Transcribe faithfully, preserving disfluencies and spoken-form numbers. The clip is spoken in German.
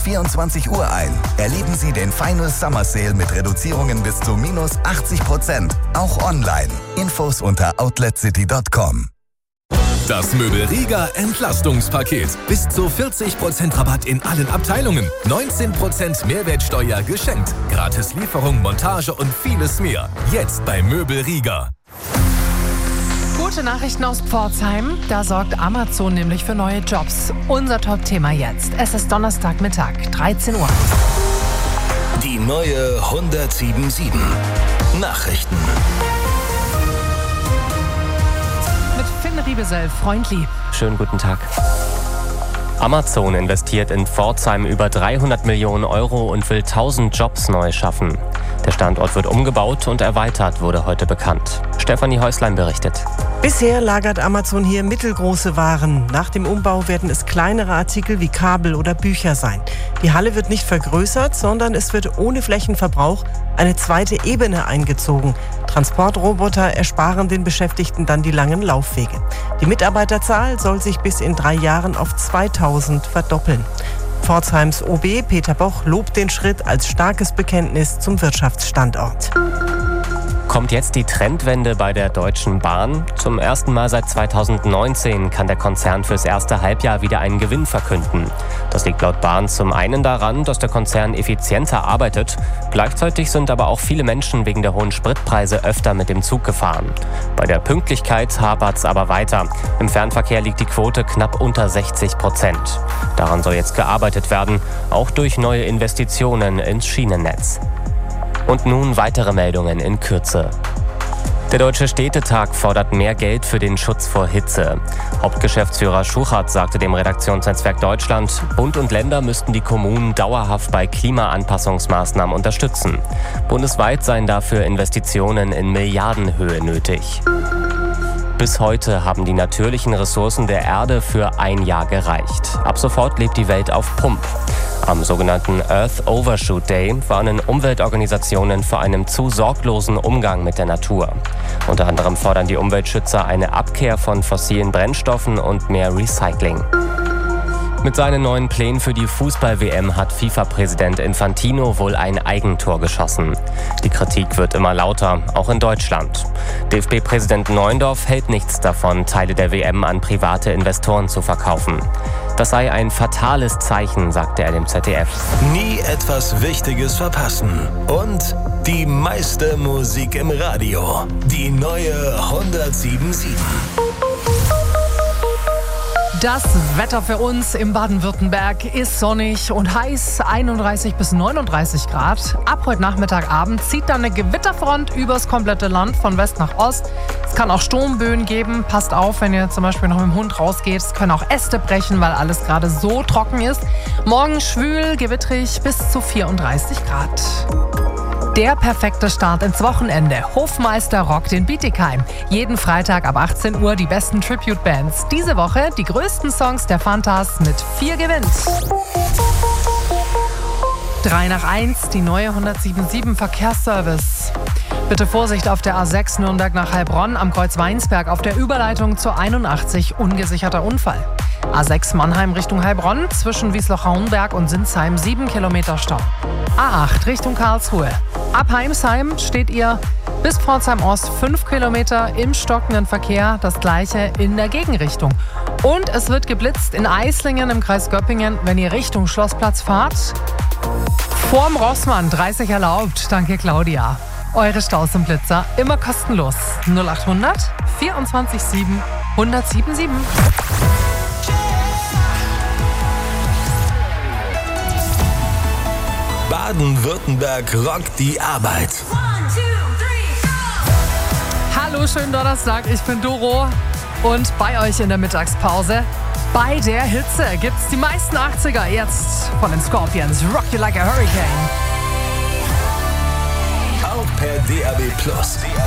vierundzwanzig Uhr ein. Erleben Sie den Final Summer Sale mit Reduzierungen bis zu minus achtzig Prozent. Auch online. Infos unter outlet city punkt com. Das Möbel Rieger Entlastungspaket. Bis zu vierzig Prozent Rabatt in allen Abteilungen. neunzehn Prozent Mehrwertsteuer geschenkt. Gratis Lieferung, Montage und vieles mehr. Jetzt bei Möbel Rieger. Gute Nachrichten aus Pforzheim. Da sorgt Amazon nämlich für neue Jobs. Unser Top-Thema jetzt. Es ist Donnerstagmittag, dreizehn Uhr. Die neue hundertsieben Komma sieben. Nachrichten. Mit Finn Riebesell, freundlieb. Schönen guten Tag. Amazon investiert in Pforzheim über dreihundert Millionen Euro und will tausend Jobs neu schaffen. Der Standort wird umgebaut und erweitert, wurde heute bekannt. Stefanie Häuslein berichtet. Bisher lagert Amazon hier mittelgroße Waren. Nach dem Umbau werden es kleinere Artikel wie Kabel oder Bücher sein. Die Halle wird nicht vergrößert, sondern es wird ohne Flächenverbrauch eine zweite Ebene eingezogen. Transportroboter ersparen den Beschäftigten dann die langen Laufwege. Die Mitarbeiterzahl soll sich bis in drei Jahren auf zweitausend verdoppeln. Pforzheims O B Peter Boch lobt den Schritt als starkes Bekenntnis zum Wirtschaftsstandort. Kommt jetzt die Trendwende bei der Deutschen Bahn? Zum ersten Mal seit zweitausendneunzehn kann der Konzern fürs erste Halbjahr wieder einen Gewinn verkünden. Das liegt laut Bahn zum einen daran, dass der Konzern effizienter arbeitet. Gleichzeitig sind aber auch viele Menschen wegen der hohen Spritpreise öfter mit dem Zug gefahren. Bei der Pünktlichkeit hapert's aber weiter. Im Fernverkehr liegt die Quote knapp unter sechzig Prozent. Daran soll jetzt gearbeitet werden, auch durch neue Investitionen ins Schienennetz. Und nun weitere Meldungen in Kürze. Der Deutsche Städtetag fordert mehr Geld für den Schutz vor Hitze. Hauptgeschäftsführer Schuchert sagte dem Redaktionsnetzwerk Deutschland, Bund und Länder müssten die Kommunen dauerhaft bei Klimaanpassungsmaßnahmen unterstützen. Bundesweit seien dafür Investitionen in Milliardenhöhe nötig. Bis heute haben die natürlichen Ressourcen der Erde für ein Jahr gereicht. Ab sofort lebt die Welt auf Pump. Am sogenannten Earth Overshoot Day warnen Umweltorganisationen vor einem zu sorglosen Umgang mit der Natur. Unter anderem fordern die Umweltschützer eine Abkehr von fossilen Brennstoffen und mehr Recycling. Mit seinen neuen Plänen für die Fußball-W M hat FIFA-Präsident Infantino wohl ein Eigentor geschossen. Die Kritik wird immer lauter, auch in Deutschland. D F B-Präsident Neuendorf hält nichts davon, Teile der W M an private Investoren zu verkaufen. Das sei ein fatales Zeichen, sagte er dem Z D F. Nie etwas Wichtiges verpassen. Und die meiste Musik im Radio. Die neue hundertsieben Komma sieben. Das Wetter für uns im Baden-Württemberg ist sonnig und heiß, einunddreißig bis neununddreißig Grad. Ab heute Nachmittag, Abend zieht dann eine Gewitterfront übers komplette Land von West nach Ost. Es kann auch Sturmböen geben. Passt auf, wenn ihr zum Beispiel noch mit dem Hund rausgeht. Es können auch Äste brechen, weil alles gerade so trocken ist. Morgen schwül, gewittrig bis zu vierunddreißig Grad. Der perfekte Start ins Wochenende. Hofmeister rockt in Bietigheim. Jeden Freitag ab achtzehn Uhr die besten Tribute-Bands. Diese Woche die größten Songs der Fantas mit vier gewinnt. drei nach eins, die neue hundertsieben sieben Verkehrsservice. Bitte Vorsicht auf der A sechs Nürnberg nach Heilbronn am Kreuz Weinsberg auf der Überleitung zur einundachtzig, ungesicherter Unfall. A sechs Mannheim Richtung Heilbronn, zwischen Wiesloch-Hauenberg und Sinsheim sieben Kilometer Stau. A acht Richtung Karlsruhe. Ab Heimsheim steht ihr bis Pforzheim Ost fünf Kilometer im stockenden Verkehr, das gleiche in der Gegenrichtung. Und es wird geblitzt in Eislingen im Kreis Göppingen, wenn ihr Richtung Schlossplatz fahrt. Vorm Rossmann dreißig erlaubt, danke Claudia. Eure Staus und Blitzer immer kostenlos. null achthundert vierundzwanzig sieben hundertsieben sieben. Baden-Württemberg rockt die Arbeit. Hallo, schönen Donnerstag, ich bin Doro und bei euch in der Mittagspause. Bei der Hitze gibt's die meisten achtziger jetzt von den Scorpions. Rock You Like a Hurricane. Auch per D A B Plus.